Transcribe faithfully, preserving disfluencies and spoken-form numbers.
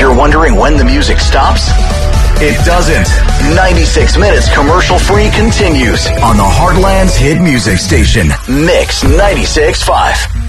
you're wondering when the music stops? It doesn't. ninety-six minutes commercial free continues on the Heartland's hit music station, Mix ninety-six point five.